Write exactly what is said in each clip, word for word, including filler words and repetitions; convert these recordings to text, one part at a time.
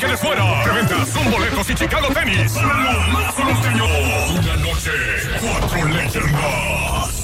quedes fuera. Preventa son boletos y Chicago Tenis. Para lo más norteño. Una noche, cuatro leyendas.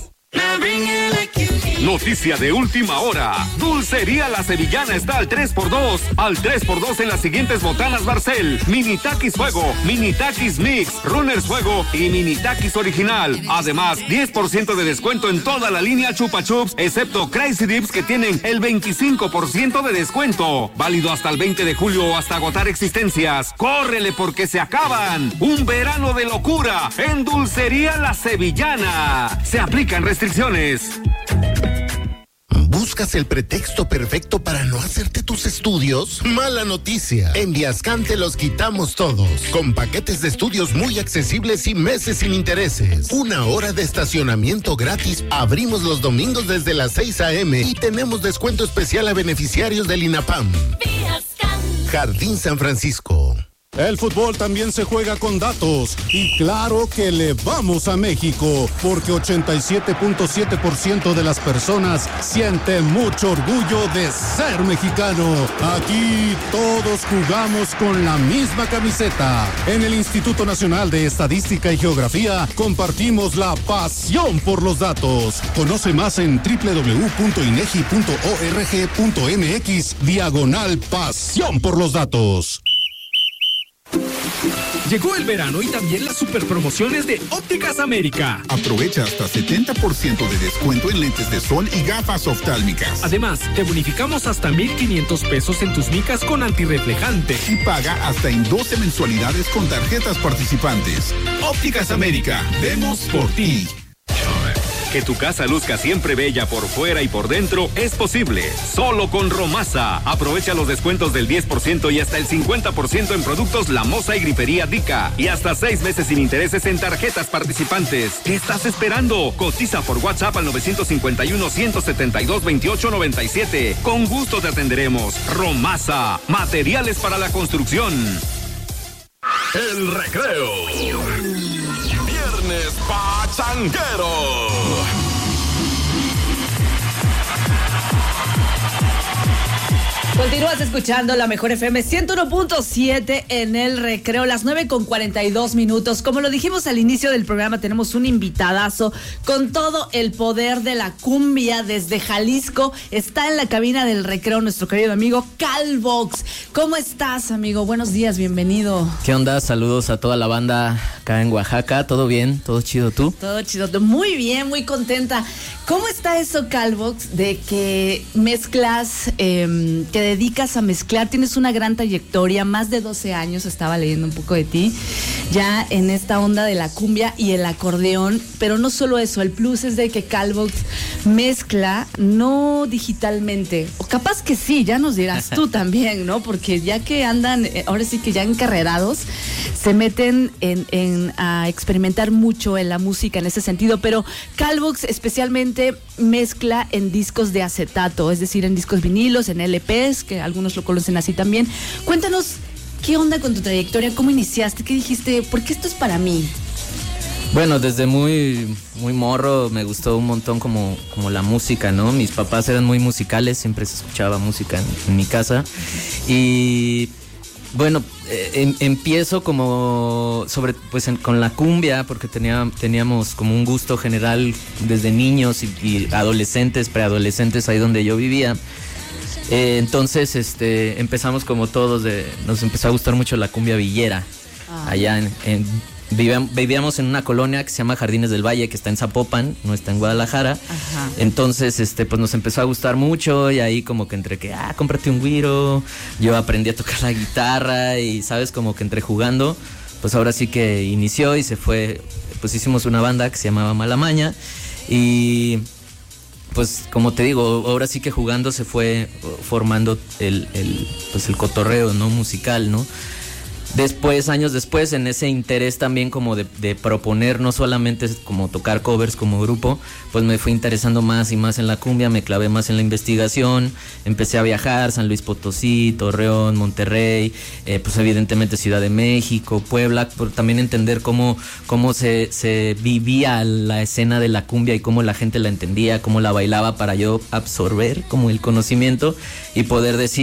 Noticia de última hora. Dulcería La Sevillana está al tres por dos. Al tres por dos en las siguientes botanas Barcel. Mini Takis Fuego, Mini Takis Mix, Runners Fuego y Mini Takis Original. Además, diez por ciento de descuento en toda la línea Chupa Chups, excepto Crazy Dips, que tienen el veinticinco por ciento de descuento. Válido hasta el veinte de julio o hasta agotar existencias. ¡Córrele porque se acaban! Un verano de locura en Dulcería La Sevillana. Se aplican restricciones. ¿Buscas el pretexto perfecto para no hacerte tus estudios? Mala noticia. En Viascan te los quitamos todos. Con paquetes de estudios muy accesibles y meses sin intereses. Una hora de estacionamiento gratis. Abrimos los domingos desde las seis a.m. y tenemos descuento especial a beneficiarios del INAPAM. Viascan. Jardín San Francisco. El fútbol también se juega con datos y claro que le vamos a México porque ochenta y siete punto siete por ciento de las personas sienten mucho orgullo de ser mexicano. Aquí todos jugamos con la misma camiseta. En el Instituto Nacional de Estadística y Geografía compartimos la pasión por los datos. Conoce más en doble u doble u doble u punto inegi punto org punto mx diagonal pasión por los datos. Llegó el verano y también las super promociones de Ópticas América. Aprovecha hasta setenta por ciento de descuento en lentes de sol y gafas oftálmicas. Además, te bonificamos hasta mil quinientos pesos en tus micas con antirreflejante. Y paga hasta en doce mensualidades con tarjetas participantes. Ópticas América, vemos por ti. Que tu casa luzca siempre bella por fuera y por dentro es posible, solo con Romasa. Aprovecha los descuentos del diez por ciento y hasta el cincuenta por ciento en productos La Mosa y Grifería Dica. Y hasta seis meses sin intereses en tarjetas participantes. ¿Qué estás esperando? Cotiza por WhatsApp al nueve cinco uno, ciento setenta y dos, veintiocho noventa y siete. Con gusto te atenderemos. Romasa, materiales para la construcción. El recreo. Viernes Pachanguero. Continúas escuchando la mejor F M ciento uno punto siete en el recreo, las nueve con cuarenta y dos minutos. Como lo dijimos al inicio del programa, tenemos un invitadazo con todo el poder de la cumbia desde Jalisco. Está en la cabina del recreo nuestro querido amigo Calvox. ¿Cómo estás, amigo? Buenos días, bienvenido. ¿Qué onda? Saludos a toda la banda acá en Oaxaca. ¿Todo bien? ¿Todo chido tú? Todo chido, muy bien, muy contenta. ¿Cómo está eso, Calvox, de que mezclas, eh, te dedicas a mezclar? Tienes una gran trayectoria, más de doce años, estaba leyendo un poco de ti, ya en esta onda de la cumbia y el acordeón, pero no solo eso, el plus es de que Calvox mezcla no digitalmente, o capaz que sí, ya nos dirás tú también, ¿no? Porque ya que andan, ahora sí que ya encarrerados, se meten en, en a experimentar mucho en la música en ese sentido, pero Calvox especialmente mezcla en discos de acetato, es decir, en discos vinilos, en L Pes, que algunos lo conocen así también. Cuéntanos, ¿qué onda con tu trayectoria? ¿Cómo iniciaste? ¿Qué dijiste? ¿Por qué esto es para mí? Bueno, desde muy, muy morro me gustó un montón como, como la música, ¿no? Mis papás eran muy musicales, siempre se escuchaba música en, en mi casa. Y bueno, eh, em, empiezo como sobre pues en, con la cumbia, porque tenía, teníamos como un gusto general desde niños y, y adolescentes, preadolescentes, ahí donde yo vivía. Eh, entonces este, empezamos como todos, de, nos empezó a gustar mucho la cumbia villera. Ah. Allá en, en vivíamos, vivíamos en una colonia que se llama Jardines del Valle, que está en Zapopan, no está en Guadalajara. Ajá. Entonces este, pues nos empezó a gustar mucho y ahí como que entre que, ah, cómprate un güiro, yo aprendí a tocar la guitarra y sabes, como que entre jugando, pues ahora sí que inició y se fue, pues hicimos una banda que se llamaba Malamaña y pues como te digo, ahora sí que jugando se fue formando el, el, pues el cotorreo, ¿no? Musical, ¿no? Después, años después, en ese interés también como de, de proponer, no solamente como tocar covers como grupo, pues me fui interesando más y más en la cumbia, me clavé más en la investigación, empecé a viajar, San Luis Potosí, Torreón, Monterrey, eh, pues evidentemente Ciudad de México, Puebla, por también entender cómo, cómo se, se vivía la escena de la cumbia y cómo la gente la entendía, cómo la bailaba, para yo absorber como el conocimiento y poder decir,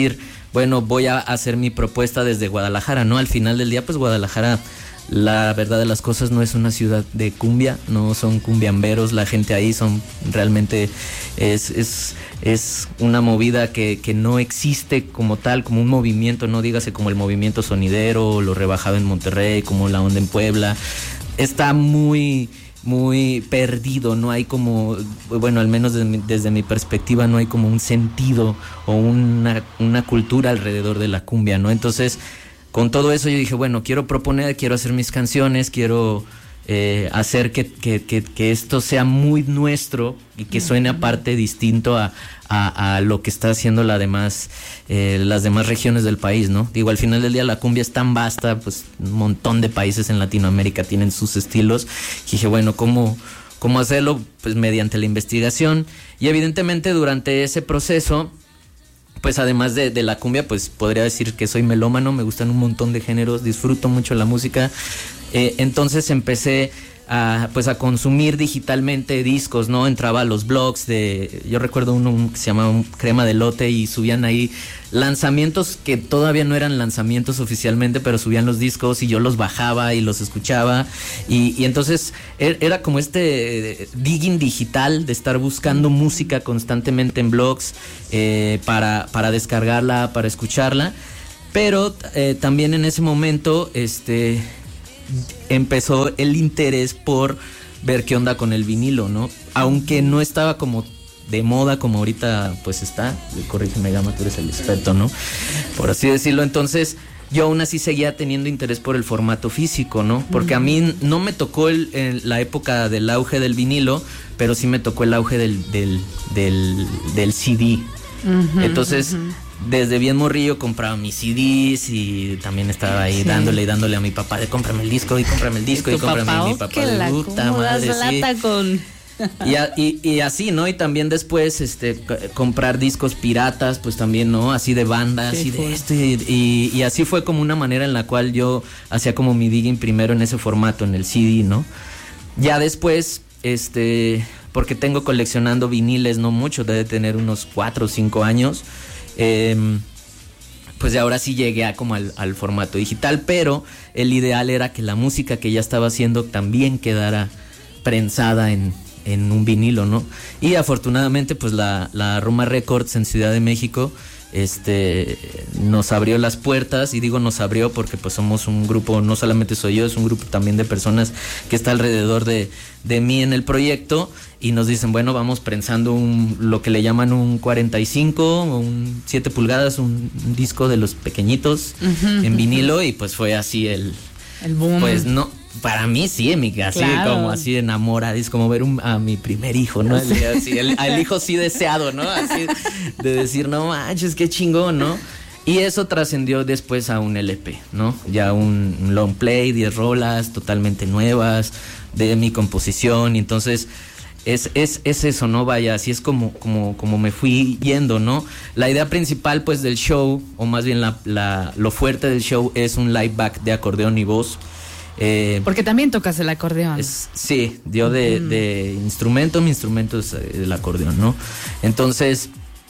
bueno, voy a hacer mi propuesta desde Guadalajara, ¿no? Al final del día, pues Guadalajara, la verdad de las cosas, no es una ciudad de cumbia, no son cumbiamberos, la gente ahí son realmente, es, es, es una movida que, que no existe como tal, como un movimiento, no dígase como el movimiento sonidero, lo rebajado en Monterrey, como la onda en Puebla, está muy... muy perdido, no hay como, bueno, al menos desde mi, desde mi perspectiva, no hay como un sentido o una, una cultura alrededor de la cumbia, ¿no? Entonces, con todo eso yo dije, bueno, quiero proponer, quiero hacer mis canciones, quiero eh, hacer que, que, que, que esto sea muy nuestro y que suene aparte distinto a, a, a lo que está haciendo la demás, eh, las demás regiones del país, ¿no? Digo, al final del día la cumbia es tan vasta, pues un montón de países en Latinoamérica tienen sus estilos. Y dije, bueno, ¿cómo, cómo hacerlo? Pues mediante la investigación. Y evidentemente durante ese proceso, pues además de, de la cumbia, pues podría decir que soy melómano, me gustan un montón de géneros, disfruto mucho la música. Eh, entonces empecé a, pues a consumir digitalmente discos, ¿no? Entraba a los blogs de, yo recuerdo uno que se llamaba Crema de Lote y subían ahí lanzamientos que todavía no eran lanzamientos oficialmente, pero subían los discos y yo los bajaba y los escuchaba y, y entonces era como este digging digital de estar buscando música constantemente en blogs eh, para, para descargarla, para escucharla, pero eh, también en ese momento este empezó el interés por ver qué onda con el vinilo, ¿no? Aunque no estaba como de moda como ahorita pues está, corrígeme Gama, tú eres el experto, ¿no? Por así decirlo, entonces yo aún así seguía teniendo interés por el formato físico, ¿no? Porque a mí no me tocó el, el, la época del auge del vinilo, pero sí me tocó el auge del, del, del, del C D. Uh-huh, entonces... Uh-huh. Desde bien morrillo compraba mis C Ds y también estaba ahí sí. dándole y dándole a mi papá de cómprame el disco y cómprame el disco y cómprame papá, mi papá de puta madre, sí. Con... y, a, y, y así, ¿no? Y también después este comprar discos piratas, pues también, ¿no? Así de bandas sí, y de esto y, y, y así fue como una manera en la cual yo hacía como mi digging primero en ese formato, en el C D, ¿no? Ya después, este, porque tengo coleccionando viniles, no mucho, debe tener unos cuatro o cinco años. Eh, pues ahora sí llegué a como al, al formato digital, pero el ideal era que la música que ya estaba haciendo también quedara prensada en, en un vinilo, ¿no? Y afortunadamente pues la, la Roma Records en Ciudad de México este nos abrió las puertas, y digo nos abrió porque pues somos un grupo, no solamente soy yo, es un grupo también de personas que está alrededor de, de mí en el proyecto, y nos dicen, bueno, vamos prensando un, lo que le llaman un cuarenta y cinco o un siete pulgadas, un, un disco de los pequeñitos uh-huh, en vinilo, uh-huh. Y pues fue así el, el boom. Pues no, para mí sí, mi, así claro. Como así enamorada, es como ver un, a mi primer hijo, ¿no? El, así, el, al hijo sí deseado, ¿no? Así de decir, no manches, qué chingón, ¿no? Y eso trascendió después a un L P, ¿no? Ya un, un long play, diez rolas totalmente nuevas de mi composición, y entonces es, es, es eso, ¿no? Vaya, así es como, como, como me fui yendo, ¿no? La idea principal, pues, del show, o más bien la, la, lo fuerte del show, es un live back de acordeón y voz. Eh, Porque también tocas el acordeón. Es, sí, yo de, mm. de instrumento, mi instrumento es el acordeón, ¿no? Entonces,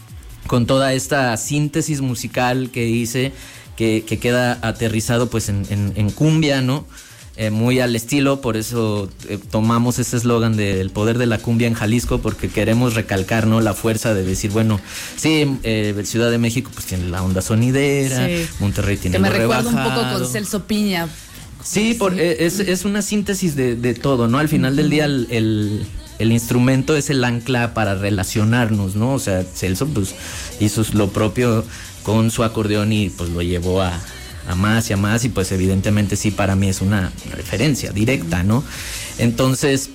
con toda esta síntesis musical que hice, que, que queda aterrizado pues en, en, en cumbia, ¿no? Eh, muy al estilo, por eso eh, tomamos ese eslogan del poder de la cumbia en Jalisco, porque queremos recalcar, ¿no? La fuerza de decir, bueno, sí, eh, Ciudad de México pues tiene la onda sonidera, sí. Monterrey tiene que me lo recuerda rebajado. Un poco con Celso Piña. Sí, por, es, es una síntesis de, de todo, ¿no? Al final del día el, el, el instrumento es el ancla para relacionarnos, ¿no? O sea, Celso pues hizo lo propio con su acordeón y pues lo llevó a, a más y a más, y pues evidentemente sí, para mí es una referencia directa, ¿no? Entonces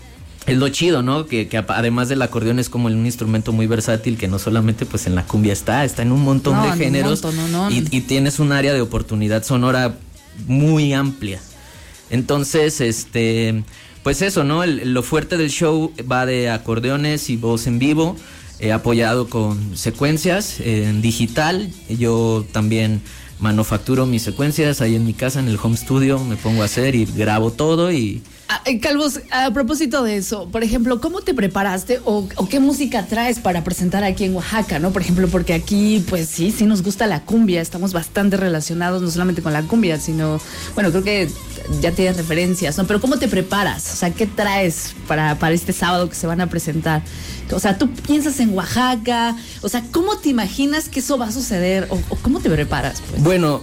es lo chido, ¿no? Que, que además del acordeón es como un instrumento muy versátil, que no solamente pues en la cumbia está, está en un montón no, de géneros montón, no, no. Y, y tienes un área de oportunidad sonora muy amplia. Entonces, este, pues eso, ¿no? El, lo fuerte del show va de acordeones y voz en vivo, eh, apoyado con secuencias eh, en digital. Yo también manufacturo mis secuencias ahí en mi casa, en el home studio, me pongo a hacer y grabo todo y... Ah, Calvos, a propósito de eso, por ejemplo, ¿cómo te preparaste o, o qué música traes para presentar aquí en Oaxaca, no? Por ejemplo, porque aquí, pues sí, sí nos gusta la cumbia, estamos bastante relacionados no solamente con la cumbia, sino, bueno, creo que ya tienes referencias, ¿no? Pero ¿cómo te preparas? O sea, ¿qué traes para, para este sábado que se van a presentar? O sea, ¿tú piensas en Oaxaca? O sea, ¿cómo te imaginas que eso va a suceder? ¿O, o cómo te preparas, pues? Bueno,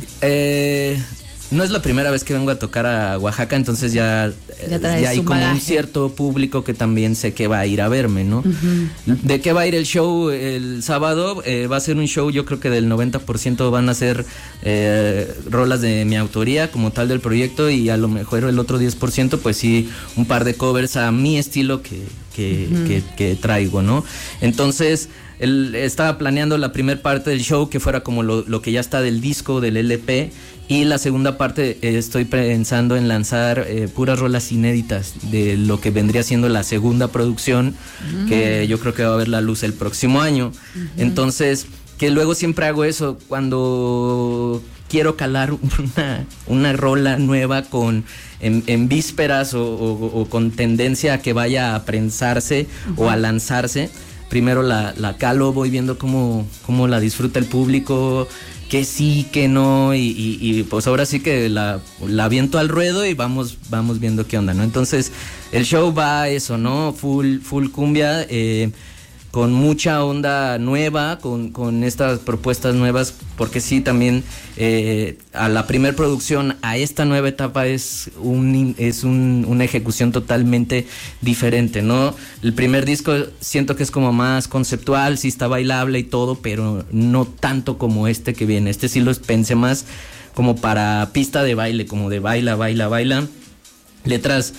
eh... no es la primera vez que vengo a tocar a Oaxaca, entonces ya, ya, ya hay como un cierto público que también sé que va a ir a verme, ¿no? Uh-huh. ¿De qué va a ir el show el sábado? Eh, va a ser un show, yo creo que del noventa por ciento van a ser eh, rolas de mi autoría, como tal del proyecto, y a lo mejor el otro diez por ciento, pues sí, un par de covers a mi estilo que, que, uh-huh. que, que traigo, ¿no? Entonces... Él estaba planeando la primera parte del show que fuera como lo, lo que ya está del disco, del L P, y la segunda parte eh, estoy pensando en lanzar eh, puras rolas inéditas de lo que vendría siendo la segunda producción, uh-huh. que yo creo que va a ver la luz el próximo año. Uh-huh. Entonces, que luego siempre hago eso cuando quiero calar una, una rola nueva con en, en vísperas o, o, o con tendencia a que vaya a prensarse uh-huh. o a lanzarse. Primero la, la calo, voy viendo cómo, cómo la disfruta el público, que sí, que no, y, y, y pues ahora sí que la, la aviento al ruedo y vamos, vamos viendo qué onda, ¿no? Entonces, el show va a eso, ¿no? Full, full cumbia, eh, con mucha onda nueva, con, con estas propuestas nuevas, porque sí, también eh, a la primer producción, a esta nueva etapa es, un, es un, una ejecución totalmente diferente, ¿no? El primer disco siento que es como más conceptual, sí está bailable y todo, pero no tanto como este que viene. Este sí lo pensé más como para pista de baile, como de baila, baila, baila. Letras...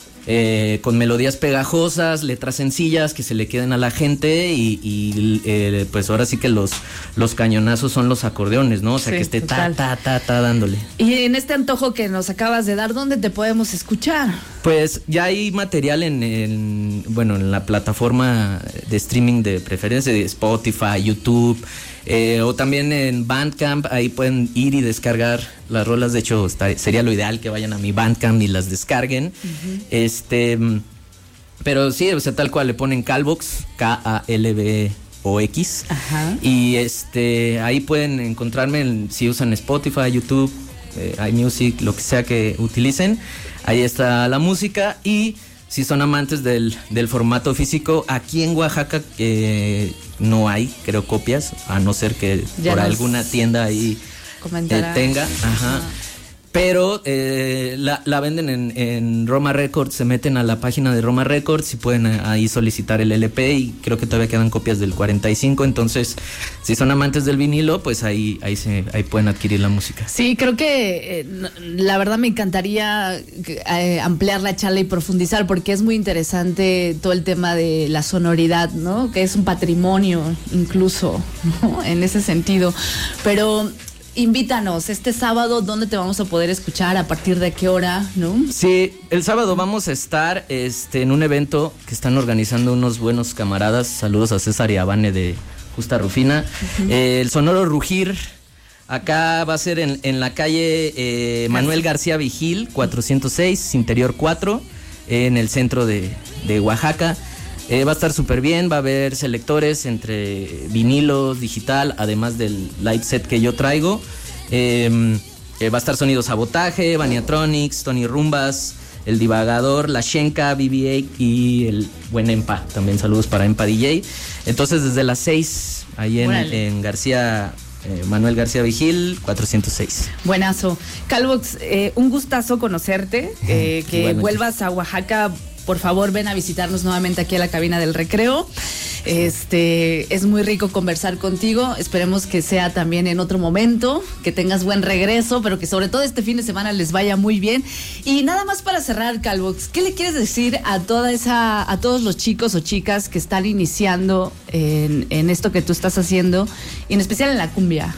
Eh, con melodías pegajosas, letras sencillas que se le queden a la gente y, y eh, pues ahora sí que los, los cañonazos son los acordeones, ¿no? O sea, sí, que esté total. ta, ta, ta, ta dándole. Y en este antojo que nos acabas de dar, ¿dónde te podemos escuchar? Pues ya hay material en, en bueno, en la plataforma de streaming de preferencia de Spotify, YouTube, eh, o también en Bandcamp, ahí pueden ir y descargar las rolas. De hecho, está, sería lo ideal que vayan a mi Bandcamp y las descarguen. Uh-huh. Este, pero sí, o sea, tal cual le ponen Calvox, K A L V O X. Ajá. Y este, ahí pueden encontrarme en, si usan Spotify, YouTube, eh, iMusic, lo que sea que utilicen. Ahí está la música. Y si son amantes del, del formato físico, aquí en Oaxaca eh, no hay, creo, copias, a no ser que ya por alguna tienda ahí eh, tenga. Ajá. Ajá. Pero eh, la, la venden en, en Roma Records, se meten a la página de Roma Records y pueden ahí solicitar el L P, y creo que todavía quedan copias del cuarenta y cinco, entonces si son amantes del vinilo, pues ahí ahí se ahí pueden adquirir la música. Sí, creo que eh, la verdad me encantaría eh, ampliar la charla y profundizar, porque es muy interesante todo el tema de la sonoridad, ¿no? Que es un patrimonio incluso, ¿no? En ese sentido, pero... Invítanos, este sábado, ¿dónde te vamos a poder escuchar? ¿A partir de qué hora? ¿No? Sí, el sábado vamos a estar este, en un evento que están organizando unos buenos camaradas. Saludos a César y a Vane de Justa Rufina. Uh-huh. eh, el Sonoro Rugir, acá va a ser en, en la calle eh, Manuel García Vigil, cuatrocientos seis, Interior cuatro, eh, en el centro de, de Oaxaca. Eh, va a estar súper bien, va a haber selectores entre vinilos, digital, además del live set que yo traigo. Eh, eh, va a estar Sonido Sabotaje, Vaniatronics, Tony Rumbas, El Divagador, La Shenka, B B ocho y el buen Empa. También saludos para Empa D J. Entonces desde las seis, ahí en, en García... Eh, Manuel García Vigil, cuatrocientos seis. Buenazo. Calvox, eh, un gustazo conocerte, eh, que Igualmente. Vuelvas a Oaxaca. Por favor, ven a visitarnos nuevamente aquí a la cabina del Recreo. Este, es muy rico conversar contigo. Esperemos que sea también en otro momento, que tengas buen regreso, pero que sobre todo este fin de semana les vaya muy bien. Y nada más para cerrar, Calvox, ¿qué le quieres decir a toda esa, a todos los chicos o chicas que están iniciando en, en esto que tú estás haciendo, y en especial en la cumbia?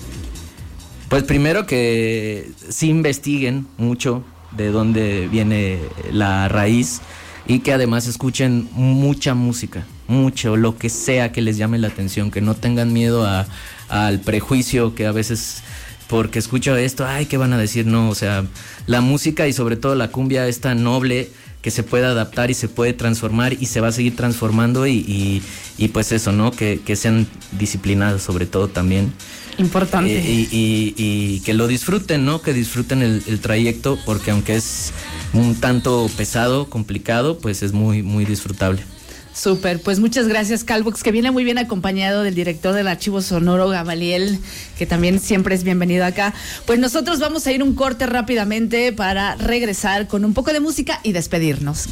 Pues primero que sí investiguen mucho de dónde viene la raíz, y que además escuchen mucha música, mucho, lo que sea que les llame la atención, que no tengan miedo a, al prejuicio que a veces porque escucho esto, ay, ¿qué van a decir? No, o sea, la música y sobre todo la cumbia es tan noble que se puede adaptar y se puede transformar y se va a seguir transformando y, y, y pues eso, ¿no? Que, que sean disciplinados sobre todo también. Importante. Eh, y, y, y que lo disfruten, ¿no? Que disfruten el, el trayecto, porque aunque es un tanto pesado, complicado, pues es muy, muy disfrutable. Súper, pues muchas gracias, Calvox, que viene muy bien acompañado del director del Archivo Sonoro, Gamaliel, que también siempre es bienvenido acá. Pues nosotros vamos a ir un corte rápidamente para regresar con un poco de música y despedirnos.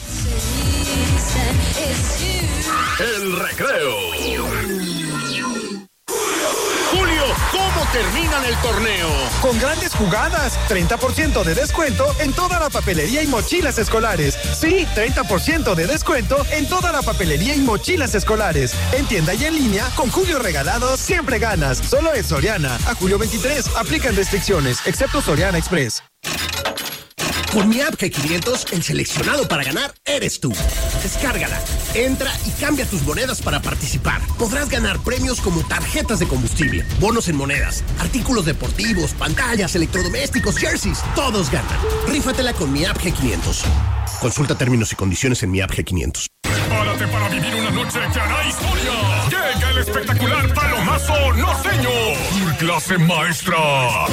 El recreo. Julio, ¿cómo terminan el torneo? Con grandes jugadas, treinta por ciento de descuento en toda la papelería y mochilas escolares. Sí, treinta por ciento de descuento en toda la papelería y mochilas escolares. En tienda y en línea, con Julio Regalado siempre ganas. Solo en Soriana. A julio veintitrés, aplican restricciones, excepto Soriana Express. Con mi app G quinientos, el seleccionado para ganar eres tú. Descárgala, entra y cambia tus monedas para participar. Podrás ganar premios como tarjetas de combustible, bonos en monedas, artículos deportivos, pantallas, electrodomésticos, jerseys. Todos ganan. Rífatela con mi app G quinientos. Consulta términos y condiciones en mi app G quinientos. Prepárate para vivir una noche que hará historia. Llega el espectacular Palomazo Norteño. Clase maestra.